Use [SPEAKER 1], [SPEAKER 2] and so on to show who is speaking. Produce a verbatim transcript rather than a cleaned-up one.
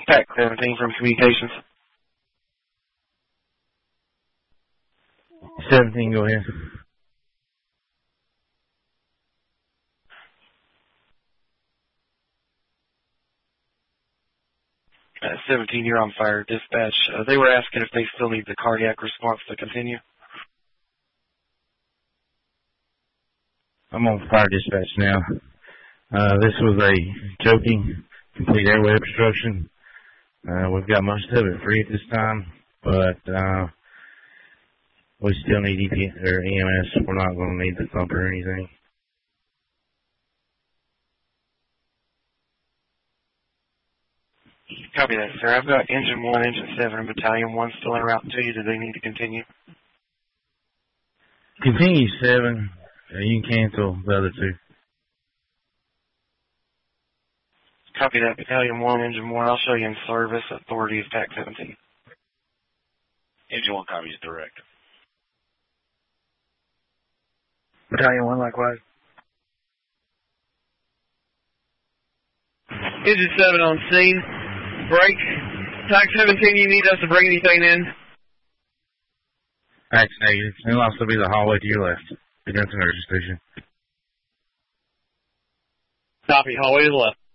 [SPEAKER 1] Pack seventeen from Communications.
[SPEAKER 2] seventeen, go ahead.
[SPEAKER 1] Uh, seventeen, you're on fire. Dispatch, uh, they were asking if they still need the cardiac response to continue.
[SPEAKER 2] I'm on fire dispatch now. Uh, this was a choking, complete airway obstruction. Uh, we've got most of it free at this time, but uh, we still need E P or E M S. We're not going to need the thumper or anything.
[SPEAKER 1] Copy that, sir. I've got Engine one, Engine seven, and Battalion one still en route to you. Do they need to continue?
[SPEAKER 2] Continue seven. Uh, you can cancel the other two.
[SPEAKER 1] Copy that, Battalion one, Engine one. I'll show you in service. Authority is Pack seventeen.
[SPEAKER 3] Engine one copies direct.
[SPEAKER 4] Battalion one, likewise.
[SPEAKER 5] Engine seven on scene. Break. Pack seventeen, you need us to bring anything in?
[SPEAKER 2] Pack's negative. It'll also be the hallway to your left. The Denton Nursery Station.
[SPEAKER 5] Copy, hallway to the left.